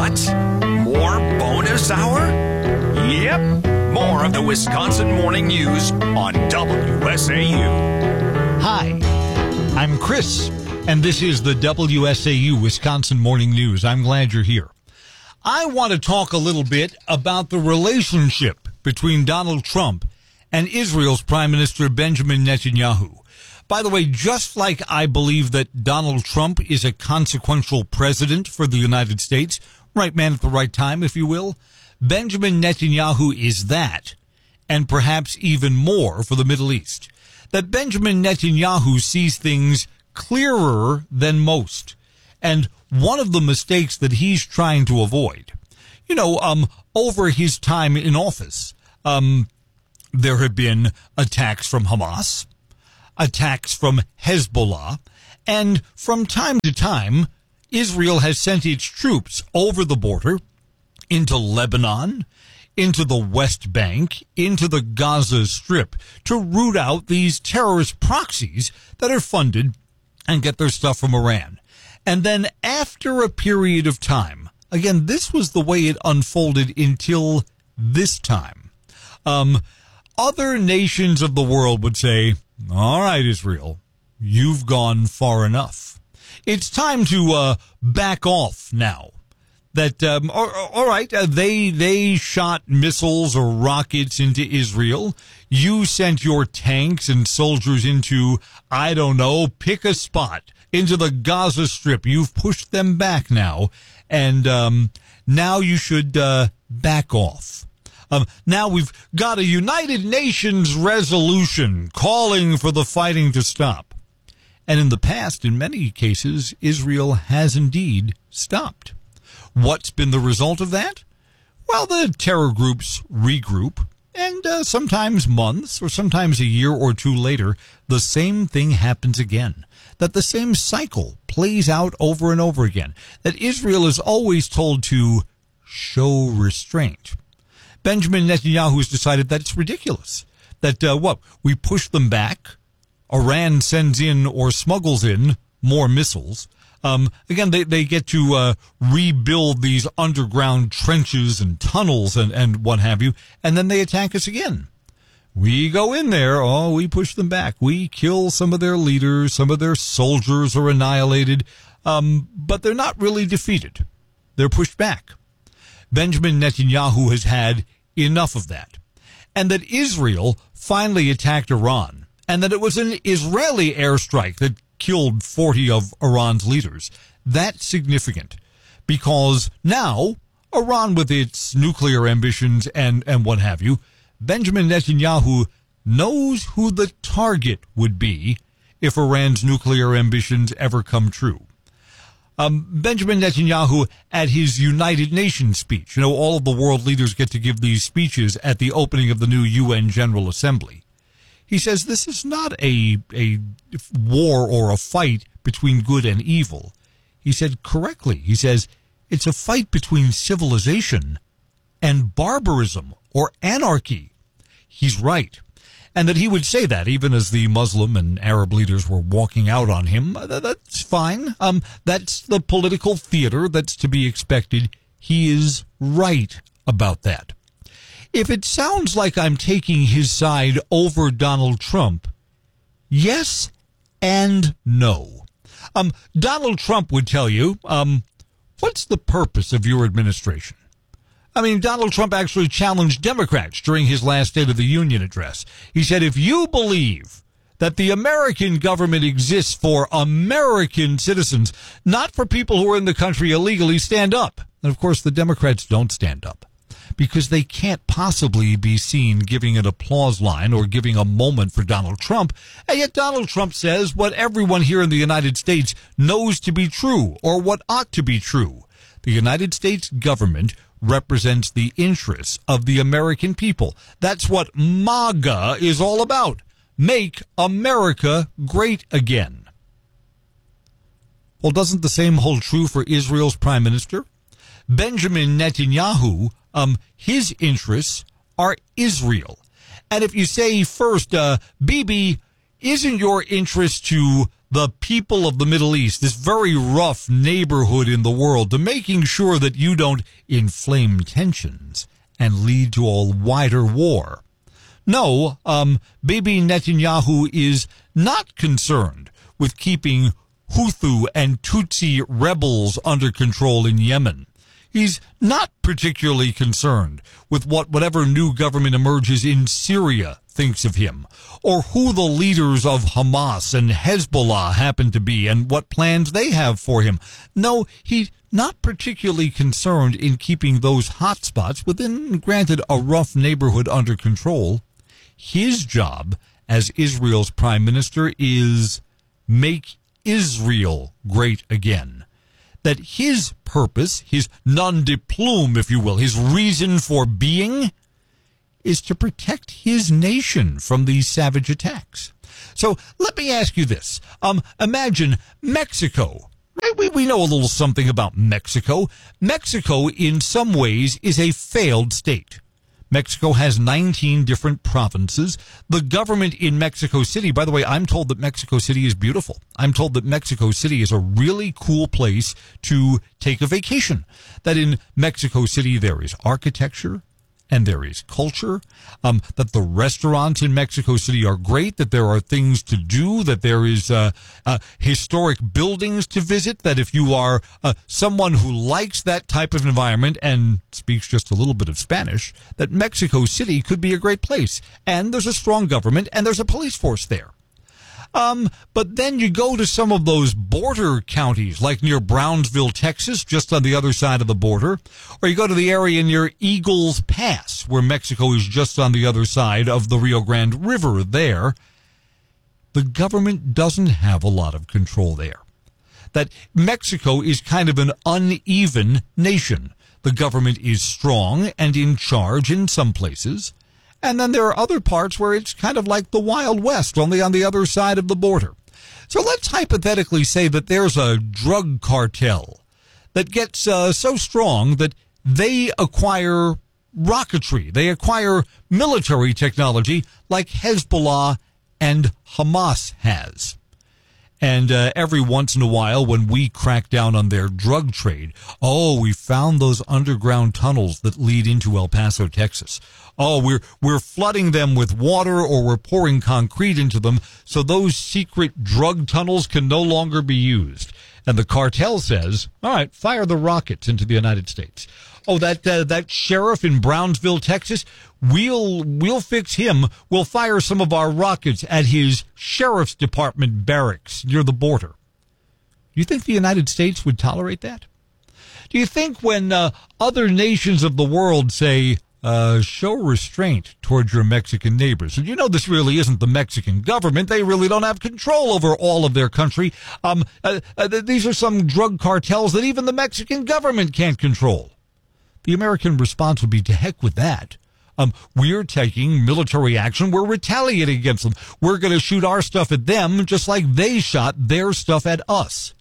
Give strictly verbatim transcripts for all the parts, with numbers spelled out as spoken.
What? More bonus hour? Yep. More of the Wisconsin Morning News on W S A U. Hi, I'm Chris, and this is the W S A U Wisconsin Morning News. I'm glad you're here. I want to talk a little bit about the relationship between Donald Trump and Israel's Prime Minister Benjamin Netanyahu. By the way, just like I believe that Donald Trump is a consequential president for the United States, right man at the right time, if you will, Benjamin Netanyahu is that, and perhaps even more for the Middle East. That Benjamin Netanyahu sees things clearer than most. And one of the mistakes that he's trying to avoid, you know, um, over his time in office, um, there have been attacks from Hamas, attacks from Hezbollah, and from time to time, Israel has sent its troops over the border into Lebanon, into the West Bank, into the Gaza Strip to root out these terrorist proxies that are funded and get their stuff from Iran. And then after a period of time, again, this was the way it unfolded until this time, um, other nations of the world would say, all right, Israel, you've gone far enough. It's time to uh, back off now. That, um, all, all right, uh, they they shot missiles or rockets into Israel. You sent your tanks and soldiers into, I don't know, pick a spot, into the Gaza Strip. You've pushed them back now, and um, now you should uh, back off. Um, now we've got a United Nations resolution calling for the fighting to stop. And in the past, in many cases, Israel has indeed stopped. What's been the result of that? Well, the terror groups regroup, and uh, sometimes months or sometimes a year or two later, the same thing happens again. That the same cycle plays out over and over again. That Israel is always told to show restraint. Benjamin Netanyahu has decided that it's ridiculous. That, uh, what, we push them back, Iran sends in or smuggles in more missiles. Um, again, they, they get to uh, rebuild these underground trenches and tunnels and, and what have you, and then they attack us again. We go in there, oh, we push them back. We kill some of their leaders, some of their soldiers are annihilated, um, but they're not really defeated. They're pushed back. Benjamin Netanyahu has had enough of that. And that Israel finally attacked Iran, and that it was an Israeli airstrike that killed forty of Iran's leaders. That's significant, because now Iran, with its nuclear ambitions and, and what have you, Benjamin Netanyahu knows who the target would be if Iran's nuclear ambitions ever come true. Um, Benjamin Netanyahu, at his United Nations speech, you know, all of the world leaders get to give these speeches at the opening of the new U N General Assembly. He says this is not a a war or a fight between good and evil. He said correctly. He says it's a fight between civilization and barbarism or anarchy. He's right. And that he would say that even as the Muslim and Arab leaders were walking out on him. That's fine. Um, that's the political theater that's to be expected. He is right about that. If it sounds like I'm taking his side over Donald Trump, yes and no. Um, Donald Trump would tell you, um, what's the purpose of your administration? I mean, Donald Trump actually challenged Democrats during his last State of the Union address. He said, if you believe that the American government exists for American citizens, not for people who are in the country illegally, stand up. And, of course, the Democrats don't stand up because they can't possibly be seen giving an applause line or giving a moment for Donald Trump. And yet Donald Trump says what everyone here in the United States knows to be true or what ought to be true. The United States government represents the interests of the American people. That's what MAGA is all about. Make America great again. Well, doesn't the same hold true for Israel's prime minister? Benjamin Netanyahu, um, his interests are Israel. And if you say first, uh, Bibi, isn't your interest to the people of the Middle East, this very rough neighborhood in the world, to making sure that you don't inflame tensions and lead to a wider war. No, um, Bibi Netanyahu is not concerned with keeping Houthi and Tutsi rebels under control in Yemen. He's not particularly concerned with what whatever new government emerges in Syria thinks of him, or who the leaders of Hamas and Hezbollah happen to be and what plans they have for him. No, he's not particularly concerned in keeping those hotspots within, granted, a rough neighborhood under control. His job as Israel's prime minister is make Israel great again. That his purpose, his nom de plume, if you will, his reason for being, is to protect his nation from these savage attacks. So let me ask you this. Um, imagine Mexico. We, we know a little something about Mexico. Mexico, in some ways, is a failed state. Mexico has nineteen different provinces. The government in Mexico City, by the way, I'm told that Mexico City is beautiful. I'm told that Mexico City is a really cool place to take a vacation. That in Mexico City there is architecture and there is culture, um, that the restaurants in Mexico City are great, that there are things to do, that there is uh, uh, historic buildings to visit, that if you are uh, someone who likes that type of environment and speaks just a little bit of Spanish, that Mexico City could be a great place. And there's a strong government and there's a police force there. Um, but then you go to some of those border counties, like near Brownsville, Texas, just on the other side of the border, or you go to the area near Eagles Pass, where Mexico is just on the other side of the Rio Grande River there. The government doesn't have a lot of control there. That Mexico is kind of an uneven nation. The government is strong and in charge in some places. And then there are other parts where it's kind of like the Wild West, only on the other side of the border. So let's hypothetically say that there's a drug cartel that gets uh, so strong that they acquire rocketry. They acquire military technology like Hezbollah and Hamas has. And uh, every once in a while, when we crack down on their drug trade, oh, we found those underground tunnels that lead into El Paso, Texas. Oh, we're we're flooding them with water, or we're pouring concrete into them, so those secret drug tunnels can no longer be used. And the cartel says, all right, fire the rockets into the United States. Oh, that uh, that sheriff in Brownsville, Texas, we'll we'll fix him. We'll fire some of our rockets at his sheriff's department barracks near the border. Do you think the United States would tolerate that? Do you think when uh, other nations of the world say, uh, show restraint towards your Mexican neighbors, and you know this really isn't the Mexican government, they really don't have control over all of their country. Um, uh, uh, these are some drug cartels that even the Mexican government can't control. The American response would be, to heck with that. Um, we're taking military action. We're retaliating against them. We're going to shoot our stuff at them just like they shot their stuff at us.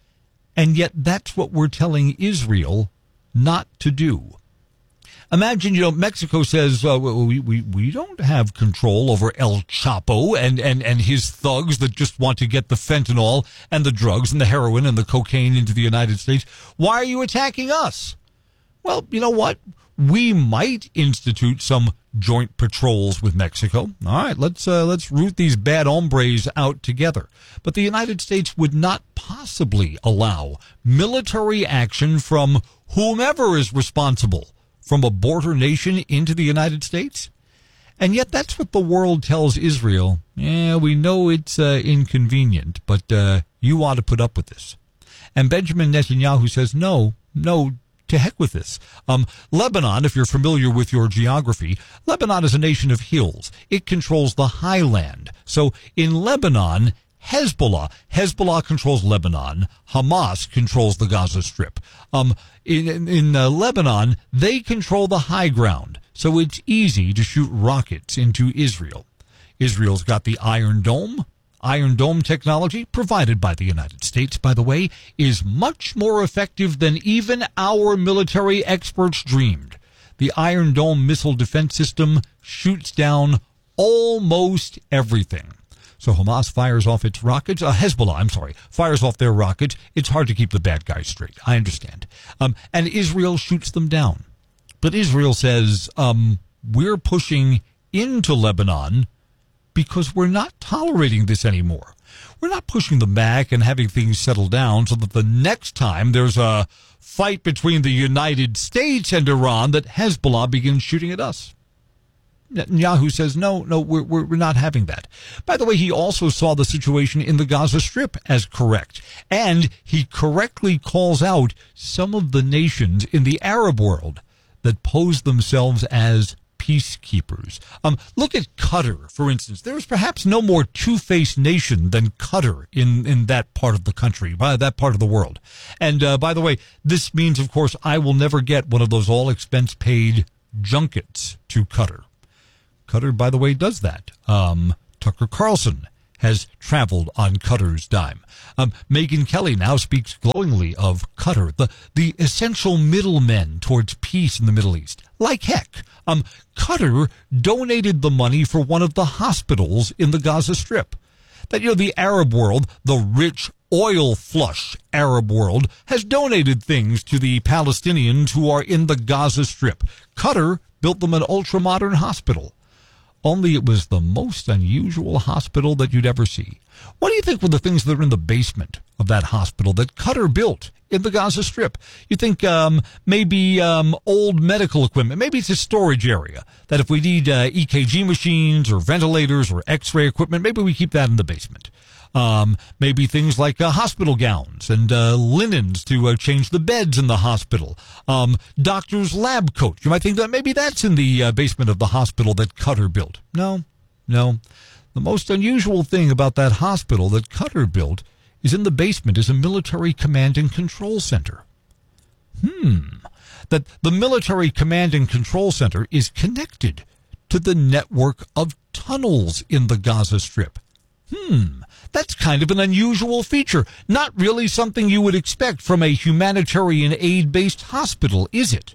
And yet that's what we're telling Israel not to do. Imagine, you know, Mexico says, uh, we, we, we don't have control over El Chapo and, and, and his thugs that just want to get the fentanyl and the drugs and the heroin and the cocaine into the United States. Why are you attacking us? Well, you know what? We might institute some joint patrols with Mexico. All right, let's uh, let's root these bad hombres out together. But the United States would not possibly allow military action from whomever is responsible from a border nation into the United States. And yet that's what the world tells Israel. Yeah, we know it's uh, inconvenient, but uh, you ought to put up with this. And Benjamin Netanyahu says, no, no, to heck with this. Um, Lebanon, if you're familiar with your geography, Lebanon is a nation of hills. It controls the highland. So in Lebanon, Hezbollah, Hezbollah controls Lebanon. Hamas controls the Gaza Strip. Um, in in, in uh, Lebanon, they control the high ground. So it's easy to shoot rockets into Israel. Israel's got the Iron Dome. Iron Dome technology, provided by the United States, by the way, is much more effective than even our military experts dreamed. The Iron Dome missile defense system shoots down almost everything. So Hamas fires off its rockets. Uh, Hezbollah, I'm sorry, fires off their rockets. It's hard to keep the bad guys straight. I understand. Um, and Israel shoots them down. But Israel says, um, we're pushing into Lebanon because we're not tolerating this anymore. We're not pushing them back and having things settle down so that the next time there's a fight between the United States and Iran that Hezbollah begins shooting at us. Netanyahu says, no, no, we're, we're not having that. By the way, he also saw the situation in the Gaza Strip as correct. And he correctly calls out some of the nations in the Arab world that pose themselves as peacekeepers. Um, look at Qatar, for instance. There is perhaps no more two-faced nation than Qatar in, in that part of the country, by that part of the world. And uh, by the way, this means, of course, I will never get one of those all-expense-paid junkets to Qatar. Qatar, by the way, does that. Um, Tucker Carlson has traveled on Qatar's dime. Um, Megyn Kelly now speaks glowingly of Qatar, the, the essential middlemen towards peace in the Middle East. Like heck, um, Qatar donated the money for one of the hospitals in the Gaza Strip. That, you know, the Arab world, the rich, oil-flush Arab world, has donated things to the Palestinians who are in the Gaza Strip. Qatar built them an ultra-modern hospital. Only it was the most unusual hospital that you'd ever see. What do you think were the things that are in the basement of that hospital that Qatar built in the Gaza Strip? You think um, maybe um, old medical equipment. Maybe it's a storage area that if we need uh, E K G machines or ventilators or X-ray equipment, maybe we keep that in the basement. Um, maybe things like uh, hospital gowns and uh, linens to uh, change the beds in the hospital. Um, doctor's lab coat. You might think that maybe that's in the uh, basement of the hospital that Qatar built. No, no. The most unusual thing about that hospital that Qatar built is in the basement is a military command and control center. Hmm. That the military command and control center is connected to the network of tunnels in the Gaza Strip. Hmm. That's kind of an unusual feature. Not really something you would expect from a humanitarian aid-based hospital, is it?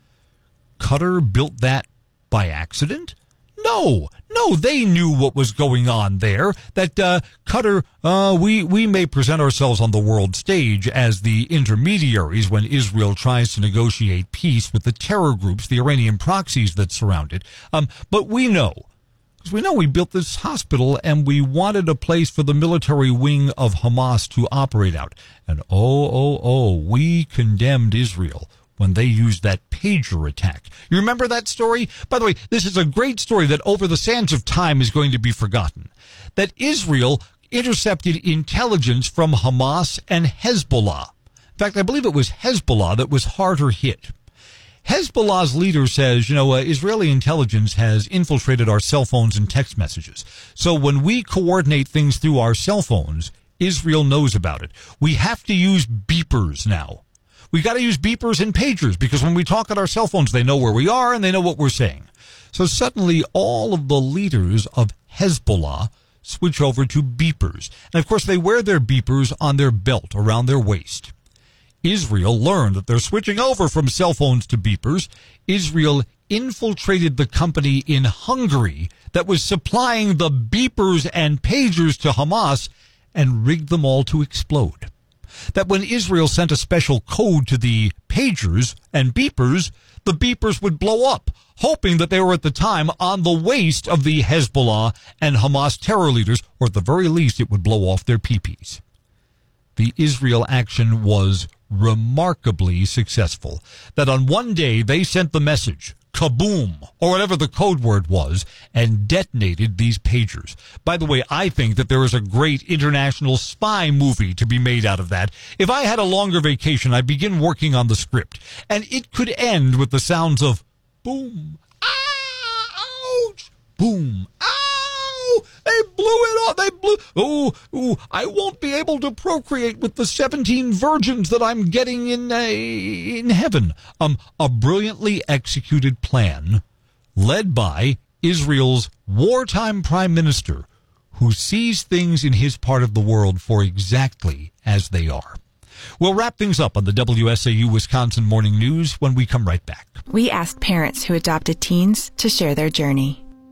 Qatar built that by accident? No, no, they knew what was going on there. That uh, Qatar, uh, we, we may present ourselves on the world stage as the intermediaries when Israel tries to negotiate peace with the terror groups, the Iranian proxies that surround it. Um, but we know. Because we know we built this hospital and we wanted a place for the military wing of Hamas to operate out. And oh, oh, oh, we condemned Israel when they used that pager attack. You remember that story? By the way, this is a great story that over the sands of time is going to be forgotten. That Israel intercepted intelligence from Hamas and Hezbollah. In fact, I believe it was Hezbollah that was harder hit. Hezbollah's leader says, you know, uh, Israeli intelligence has infiltrated our cell phones and text messages. So when we coordinate things through our cell phones, Israel knows about it. We have to use beepers now. We got to use beepers and pagers because when we talk on our cell phones, they know where we are and they know what we're saying. So suddenly all of the leaders of Hezbollah switch over to beepers. And of course, they wear their beepers on their belt around their waist. Israel learned that they're switching over from cell phones to beepers. Israel infiltrated the company in Hungary that was supplying the beepers and pagers to Hamas and rigged them all to explode. That when Israel sent a special code to the pagers and beepers, the beepers would blow up, hoping that they were at the time on the waist of the Hezbollah and Hamas terror leaders, or at the very least it would blow off their peepees. The Israel action was remarkably successful. That on one day they sent the message, kaboom, or whatever the code word was, and detonated these pagers. By the way, I think that there is a great international spy movie to be made out of that. If I had a longer vacation, I'd begin working on the script, and it could end with the sounds of boom, ah, ouch, boom, ow, they blew it off, they blew, oh, oh, I won't be able to procreate with the seventeen virgins that I'm getting in, uh, in heaven. Um, a brilliantly executed plan led by Israel's wartime prime minister who sees things in his part of the world for exactly as they are. We'll wrap things up on the W S A U Wisconsin Morning News when we come right back. We asked parents who adopted teens to share their journey.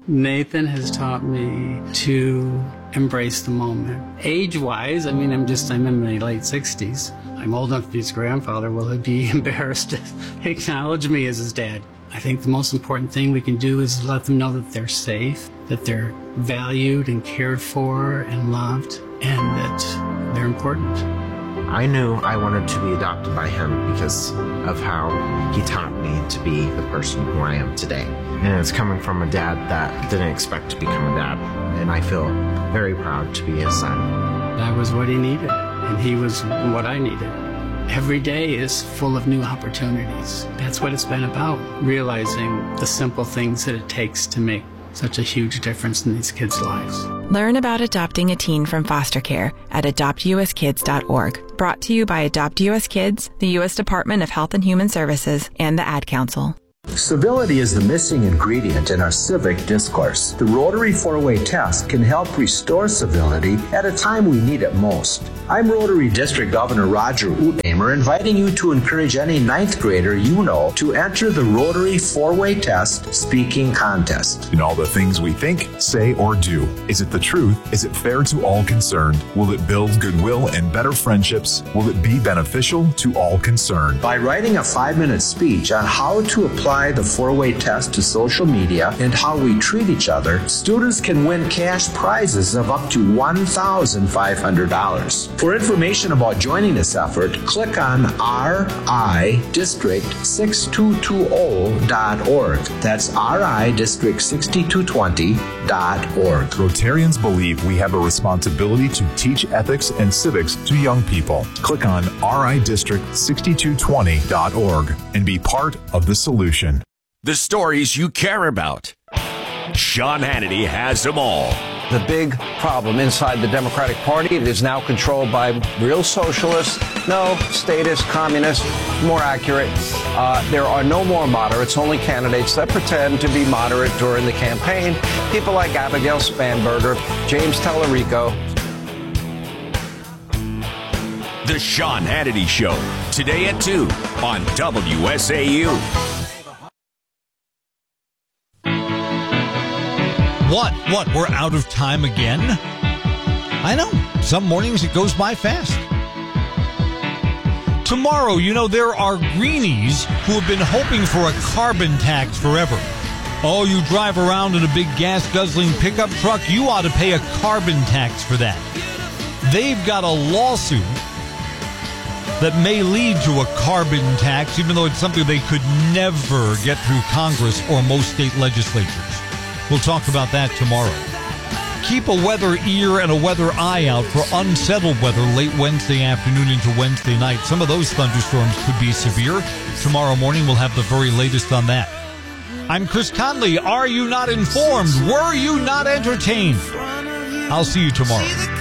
Nathan has taught me to embrace the moment. Age-wise, I mean, I'm just, I'm in my late sixties. I'm old enough to be his grandfather. Will he be embarrassed to acknowledge me as his dad? I think the most important thing we can do is let them know that they're safe, that they're valued and cared for and loved, and that they're important. I knew I wanted to be adopted by him because of how he taught me to be the person who I am today. And it's coming from a dad that didn't expect to become a dad. And I feel very proud to be his son. That was what he needed, and he was what I needed. Every day is full of new opportunities. That's what it's been about, realizing the simple things that it takes to make such a huge difference in these kids' lives. Learn about adopting a teen from foster care at adopt u s kids dot org. Brought to you by Adopt U S Kids, the U S Department of Health and Human Services, and the Ad Council. Civility is the missing ingredient in our civic discourse. The Rotary four-way test can help restore civility at a time we need it most. I'm Rotary District Governor Roger Uthamer, inviting you to encourage any ninth grader you know to enter the Rotary four-way test speaking contest. In all the things we think, say, or do, is it the truth? Is it fair to all concerned? Will it build goodwill and better friendships? Will it be beneficial to all concerned? By writing a five-minute speech on how to apply the four-way test to social media and how we treat each other, students can win cash prizes of up to one thousand five hundred dollars. For information about joining this effort, click on r i district six two two zero dot org. That's r i district six two two zero dot org. Rotarians believe we have a responsibility to teach ethics and civics to young people. Click on r i district six two two zero dot org and be part of the solution. The stories you care about. Sean Hannity has them all. The big problem inside the Democratic Party, it is now controlled by real socialists, no, statists, communists, more accurate. Uh, there are no more moderates, only candidates that pretend to be moderate during the campaign. People like Abigail Spanberger, James Tallarico. The Sean Hannity Show, today at two on W S A U. What? What? We're out of time again? I know. Some mornings it goes by fast. Tomorrow, you know, there are greenies who have been hoping for a carbon tax forever. Oh, you drive around in a big gas-guzzling pickup truck, you ought to pay a carbon tax for that. They've got a lawsuit that may lead to a carbon tax, even though it's something they could never get through Congress or most state legislatures. We'll talk about that tomorrow. Keep a weather ear and a weather eye out for unsettled weather late Wednesday afternoon into Wednesday night. Some of those thunderstorms could be severe. Tomorrow morning, we'll have the very latest on that. I'm Chris Conley. Are you not informed? Were you not entertained? I'll see you tomorrow.